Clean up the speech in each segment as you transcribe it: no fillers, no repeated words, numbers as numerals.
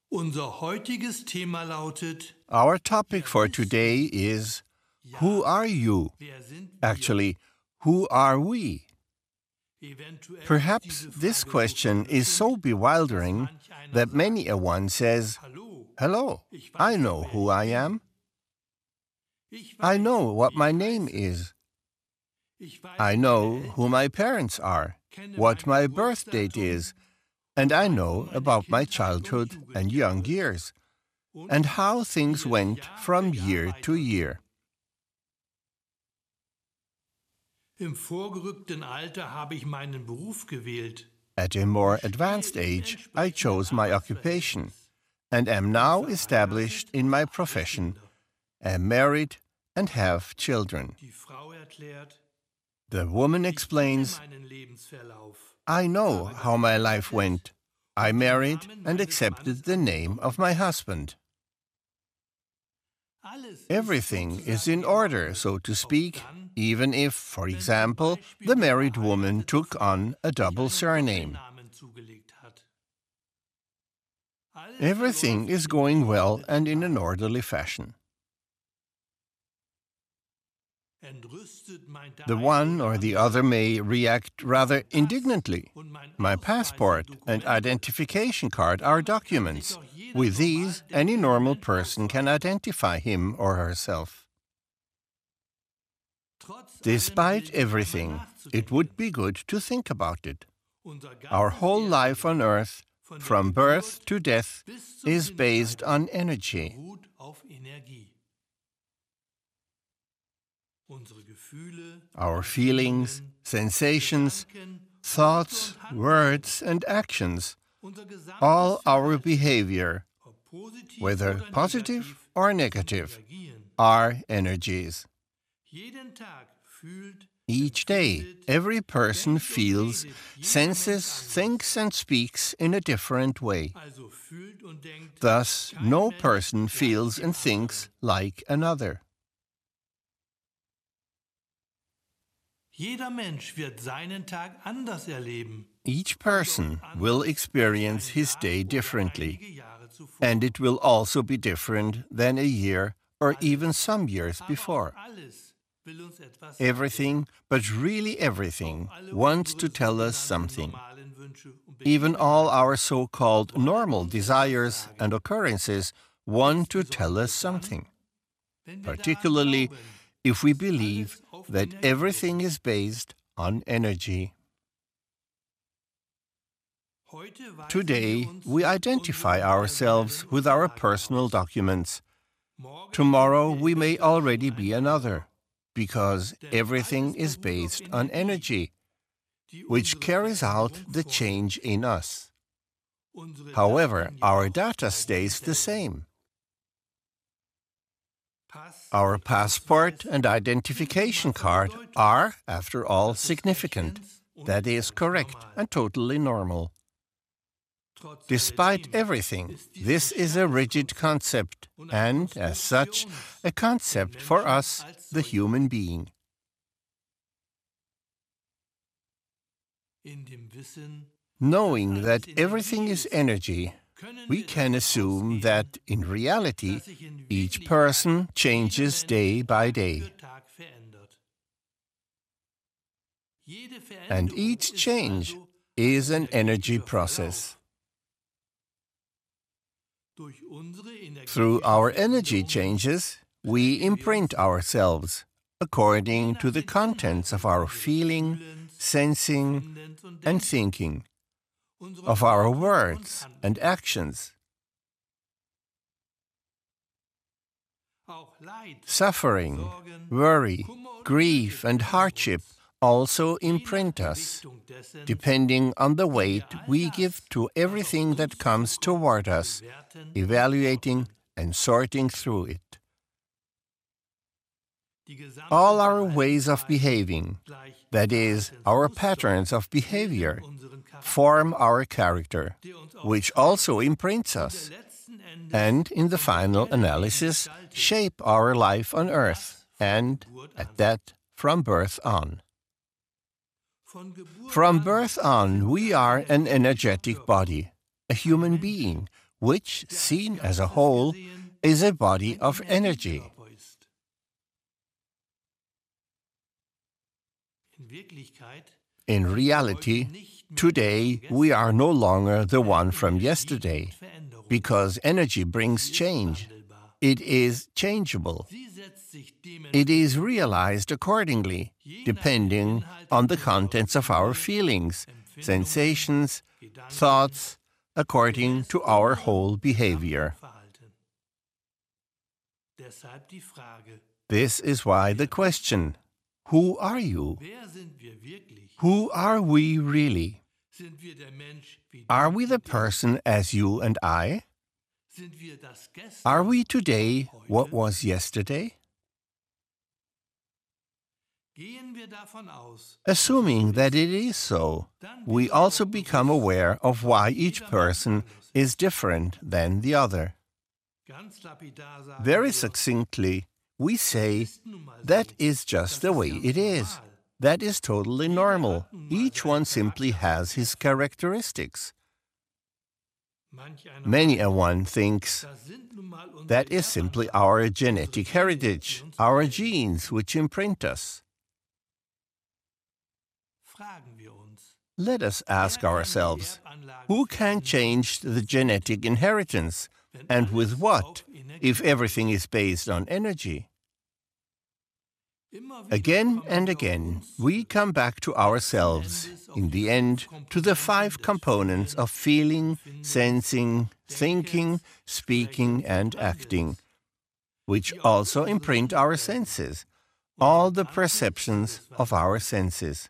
Unser heutiges Thema lautet, Our topic for today is, who are you? wer sind wir? Actually, who are we? Eventuell Perhaps ist diese this Frage question so is so bewildering manch einer that sagt, many a one says, Hallo, Hello, ich weiß, I know wer who ich I bin. am. Ich I weiß, know what wie my ich name heiße. is. Ich weiß, I wie know meine who Eltern, my parents are, kenne what mein my birth date Geburtsdatum is, and I weiß know meine about my Kindheit und childhood and young Jugendjahre years, und and how wie things es went Jahr from für Jahr year to weiterging. year. Im vorgerückten Alter habe ich meinen Beruf gewählt. At a more Stehe advanced im age, I entsprechenden chose my occupation, Arbeitsverhältnis. and am Bin now verheiratet established in und my habe profession, Kinder. am married, and have children. Die Frau erklärt, The woman ich kenne explains, meinen Lebensverlauf, I know habe how my life geheiratet went. I und den married Namen and meines accepted Mannes the name angenommen. of my husband. Alles ist Everything is in sozusagen order, geordnet, so to auch speak, dann, even if, for wenn zum example, Beispiel the die married woman verheiratete took Frau on a sich double einen surname. Doppelnamen zugelegt hat. Alles Everything verläuft is in going well geordneten and in an Bahnen. orderly fashion. Entrüstet meint der The eine one oder or the andere, other may react rather mein Pass indignantly. und mein My Ausweis passport sind and Dokumente. identification card are Damit kann sich documents. doch jeder With normal these, any denkende normal Mensch person can ausweisen. identify him or herself. Trotz allem Despite gilt es, einmal everything, it would nachzudenken. be good to think about it. Unser Our ganzes whole life on Erdenleben, earth, von der from birth Geburt to death, bis zum is based Hinsterben, on energy. beruht auf Energie. Unsere Gefühle, Our feelings, Empfindungen, sensations, Gedanken, thoughts, Worte und Handlungen, words, and actions, unser gesamtes all our Verhalten, behavior, ob positiv whether oder positive negativ, or sind negative, Energien. are energies. Jeden Tag fühlt, Each day, empfindet, every person denkt und feels, redet jeder Mensch senses, anders. thinks, and speaks in a different way. Also fühlt und denkt Thus, kein no Mensch person gleich feels dem and thinks anderen. like another. Jeder Mensch wird seinen Tag anders erleben. Each Und person auch will anders experience als ein his Jahr day oder differently, einige Jahre zuvor. and it will also be different than a year or even Alles, some years aber auch before. alles will uns etwas sagen. Everything, but really Auch everything, alle wants unsere to tell us sogenannten something. normalen Wünsche und Even all Begebenheiten our so-called wollen normal uns etwas desires sagen. and occurrences want to tell us Insbesondere something, dann, wenn wir daran particularly glauben, if we dass believe alles auf that Energie everything beruht. is based on energy. Heute weisen wir Today, uns we mit identify unseren ourselves personellen with our Unterlagen personal aus. documents. Morgen Tomorrow, sind wir we may eventuell schon already ein be anderer. another, because Denn everything alles is beruht auf based on Energie, energy, die which unsere carries out Veränderung the vornimmt. change in us. Unsere However, Daten our jedoch data bleiben stays the dieselben. same. Pass Our und passport Ausweis and sind identification von card Bedeutung. are, after all, Das ist significant. rechtens und That is ganz correct normal. and totally normal. Trotz Despite alledem everything, ist dies this ein is a starres rigid Konzept concept, und ein and, as Konstrukt für such, uns, a den concept for Menschen us, als the solchen. human being. In dem Wissen, Knowing dass that alles everything Energie is ist, energy, können we wir can davon assume ausgehen, that, in reality, dass sich in each Wirklichkeit person jeder changes Mensch day by Tag day, für Tag verändert. Jede and Veränderung each ist change also is ein an energy energetischer process. Verlauf. Durch unsere Through energetischen our energy Veränderungen changes, we prägen wir imprint uns ourselves je according nach to the den contents of Inhalten our unseres feeling, Fühlens, sensing, Empfindens und and Denkens, thinking, unserer of our Worte und words and Handlungen. actions. Auch Leid, Suffering, Sorgen, worry, Kummer und grief, Nöte and prägen hardship uns, also je nach imprint der us, Richtung dessen, depending on the wie wir weight all we das, give to was auf everything uns that comes zukommt, toward us, bewerten und evaluating ordnen. and sorting through it. Die gesamten All our ways of Verhaltensweisen, behaving, gleich that is, our Verhaltensmuster, patterns of bilden behavior, unseren Charakter, form our character, der uns auch which prägt also imprints und der us, letzten Endes and in the unser final Erdenleben analysis, gestaltet. shape our life on Das earth, von and, Geburt at an. that, from birth on. Von Geburt From an birth sind on, wir we ein are an energetischer energetic Körper, body, a human Mensch. being, which, seen as a whole, is a body of energy. In reality, today we are no longer the one from yesterday, because energy brings change. It is changeable. It is realized accordingly, depending on the contents of our feelings, sensations, thoughts, according to our whole behavior. This is why the question, who are you? Who are we really? Are we the person as you and I? Are we today what was yesterday? Assuming that it is so, we also become aware of why each person is different than the other. Very succinctly, we say, that is just the way it is. That is totally normal. Each one simply has his characteristics. Many a one thinks, that is simply our genetic heritage, our genes which imprint us. Let us ask ourselves, who can change the genetic inheritance, and with what, if everything is based on energy? Again and again, we come back to ourselves, in the end, to the 5 components of feeling, sensing, thinking, speaking, and acting, which also imprint our senses, all the perceptions of our senses.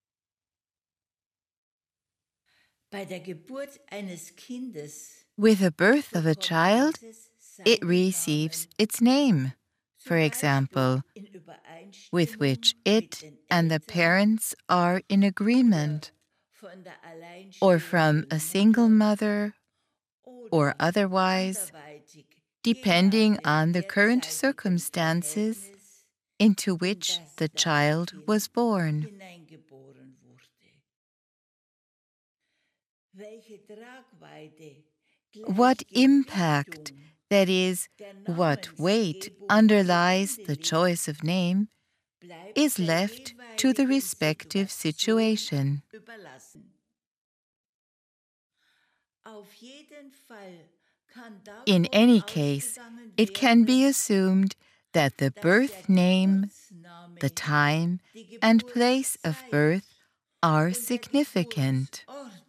With the birth of a child, it receives its name, for example, with which it and the parents are in agreement, or from a single mother, or otherwise, depending on the current circumstances into which the child was born. What impact, that is, what weight underlies the choice of name, is left to the respective situation. In any case, it can be assumed that the birth name, the time, and place of birth are significant.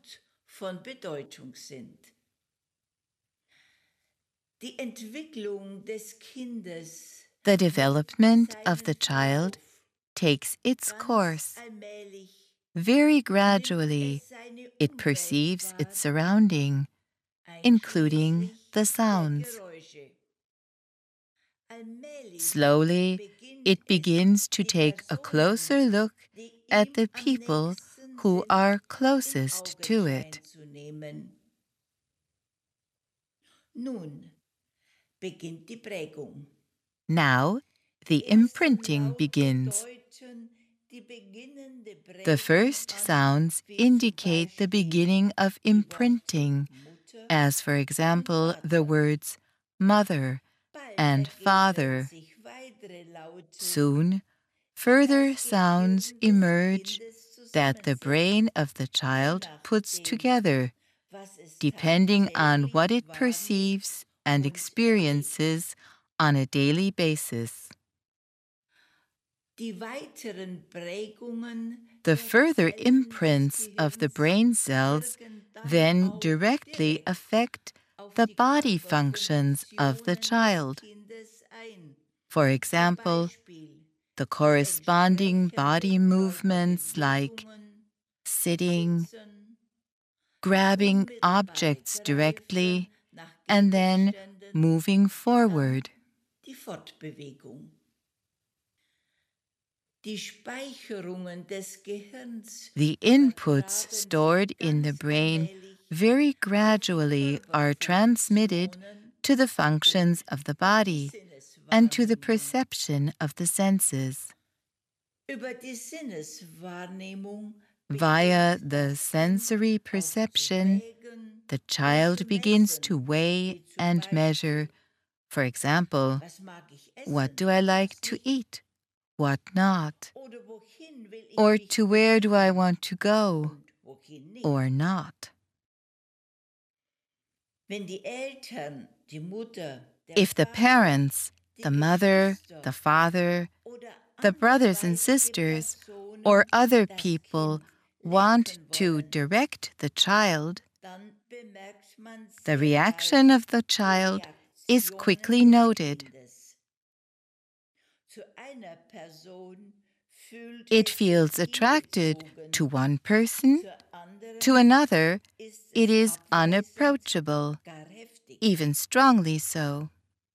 The development of the child takes its course. Very gradually, it perceives its surrounding, including the sounds. Slowly, it begins to take a closer look at the people who are closest to it. Now, the imprinting begins. The first sounds indicate the beginning of imprinting, as for example the words mother and father. Soon, further sounds emerge that the brain of the child puts together, depending on what it perceives and experiences on a daily basis. The further imprints of the brain cells then directly affect the body functions of the child. For example, the corresponding body movements like sitting, grabbing objects directly, and then moving forward. The inputs stored in the brain very gradually are transmitted to the functions of the body and to the perception of the senses. Via the sensory perception, the child begins to weigh and measure, for example, what do I like to eat, what not, or to where do I want to go, or not. If the parents, the mother, the father, the brothers and sisters, or other people want to direct the child, the reaction of the child is quickly noted. It feels attracted to one person, to another it is unapproachable, even strongly so.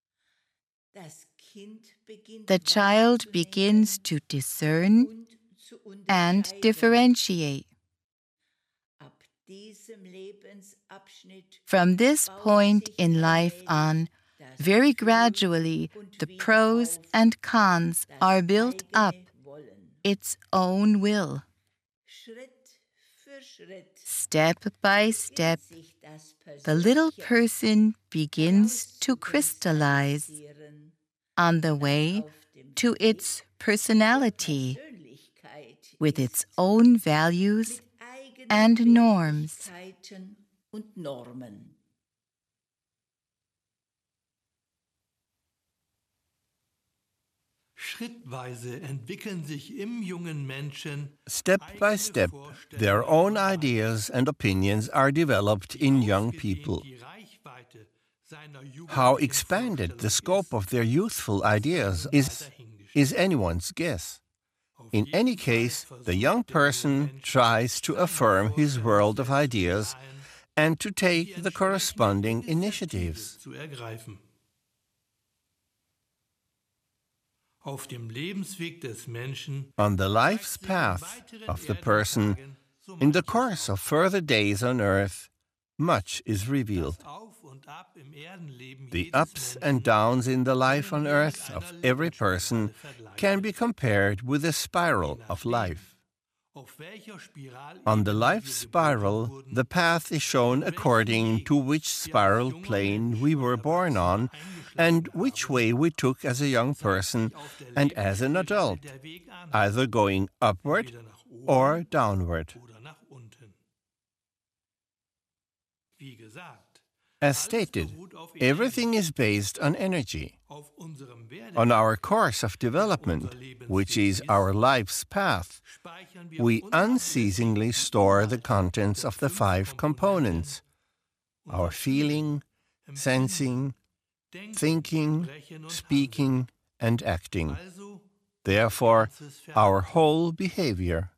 The child begins to discern and differentiate. From this point in life on, very gradually the pros and cons are built up, its own will. Step by step, the little person begins to crystallize on the way to its personality, with its own values and norms. Schrittweise entwickeln sich im jungen Menschen Step by step, their own ideas and opinions are developed in young people. How expanded the scope of their youthful ideas is anyone's guess. In any case, the young person tries to affirm his world of ideas and to take the corresponding initiatives. On the life's path of the person, in the course of further days on earth, much is revealed. The ups and downs in the life on earth of every person can be compared with a spiral of life. On the life spiral, the path is shown according to which spiral plane we were born on and which way we took as a young person and as an adult, either going upward or downward. As stated, everything is based on energy. On our course of development, which is our life's path, we unceasingly store the contents of the 5 components: our feeling, sensing, thinking, speaking, and acting. Therefore, our whole behavior.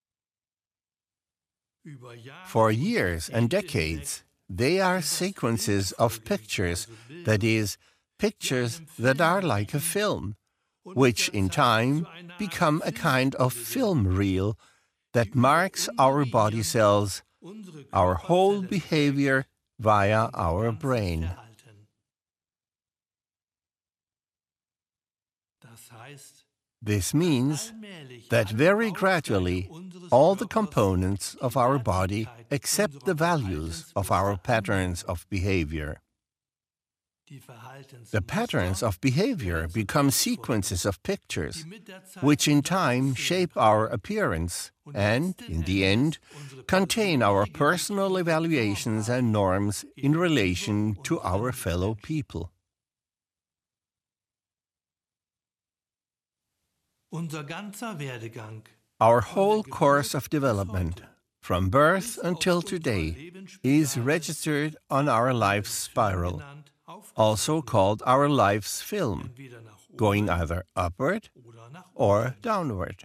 For years and decades, they are sequences of pictures, that is, pictures that are like a film, which in time become a kind of film reel that marks our body cells, our whole behavior via our brain. This means that very gradually all the components of our body accept the values of our patterns of behavior. The patterns of behavior become sequences of pictures, which in time shape our appearance and, in the end, contain our personal evaluations and norms in relation to our fellow people. Our whole course of development, from birth until today, is registered on our life's spiral, also called our life's film, going either upward or downward.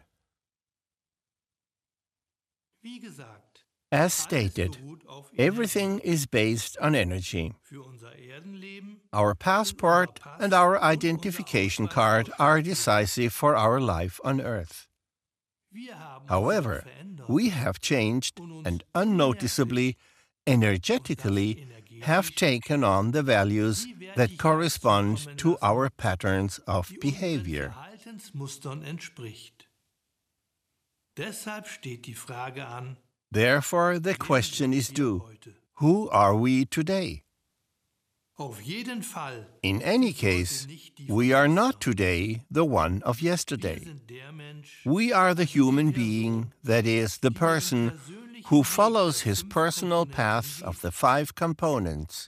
As stated, everything is based on energy. Our passport and our identification card are decisive for our life on earth. However, we have changed and unnoticeably, energetically, have taken on the values that correspond to our patterns of behavior. Deshalb steht die Frage an, Therefore, the question is due, who are we today? auf jeden Fall. In any case, we are not today the one of yesterday. We are the human being, that is, the person who follows his personal path of the 5 components.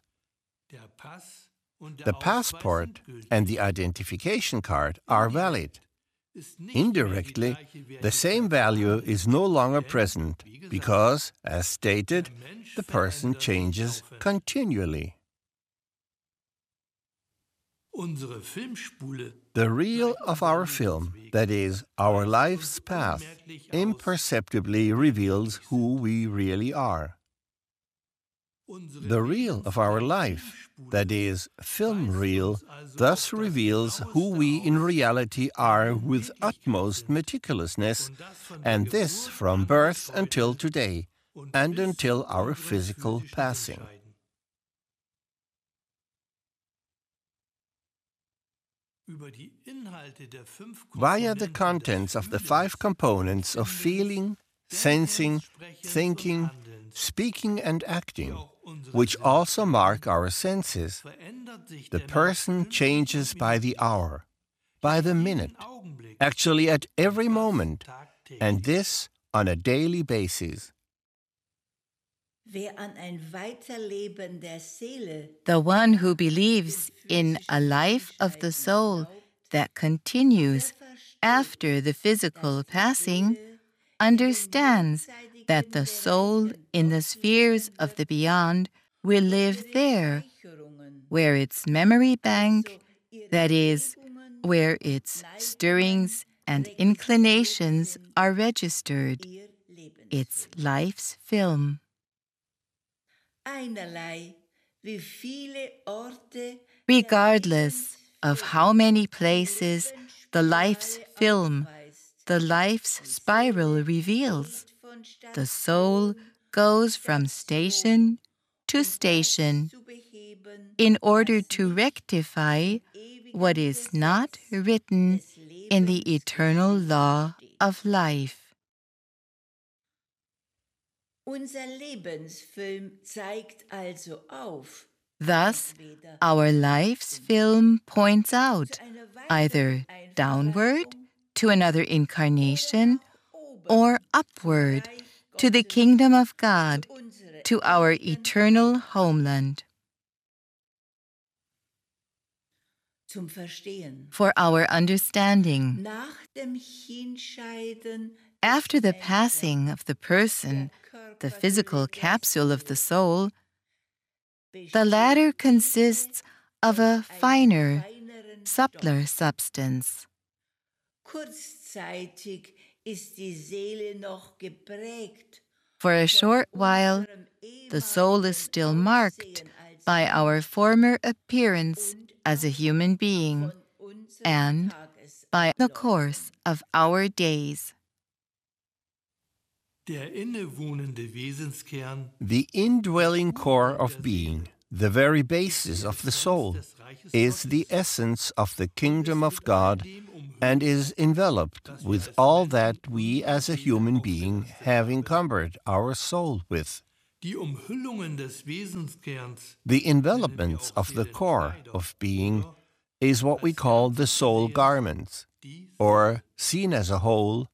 The passport and the identification card are valid. Indirectly, the same value is no longer present because, as stated, the person changes continually. The reel of our film, that is, our life's path, imperceptibly reveals who we really are. The reel of our life, that is, film reel, thus reveals who we in reality are with utmost meticulousness, and this from birth until today, and until our physical passing. Via the contents of the 5 components of feeling, sensing, thinking, speaking and acting, which also mark our senses, the person changes by the hour, by the minute, actually at every moment, and this on a daily basis. The one who believes in a life of the soul that continues after the physical passing understands that the soul in the spheres of the beyond will live there, where its memory bank, that is, where its stirrings and inclinations are registered, its life's film. Regardless of how many places the life's film, the life's spiral reveals, the soul goes from station to station in order to rectify what is not written in the eternal law of life. Thus, our life's film points out either downward to another incarnation or upward to the kingdom of God, to our eternal homeland. For our understanding, after the passing of the person, the physical capsule of the soul, the latter consists of a finer, subtler substance. For a short while, the soul is still marked by our former appearance as a human being and by the course of our days. The indwelling core of being, the very basis of the soul, is the essence of the kingdom of God and is enveloped with all that we as a human being have encumbered our soul with. The envelopments of the core of being is what we call the soul garments, or, seen as a whole,